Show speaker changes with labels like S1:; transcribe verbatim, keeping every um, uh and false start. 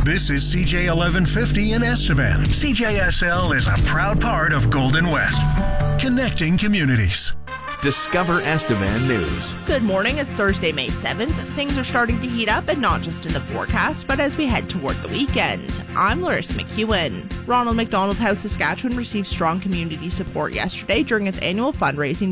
S1: This is C J eleven fifty in Estevan. C J S L is a proud part of Golden West, connecting communities.
S2: Discover Estevan News.
S3: Good morning. It's Thursday, May seventh. Things are starting to heat up, and not just in the forecast, but as we head toward the weekend. I'm Larissa McEwen. Ronald McDonald House Saskatchewan received strong community support yesterday during its annual fundraising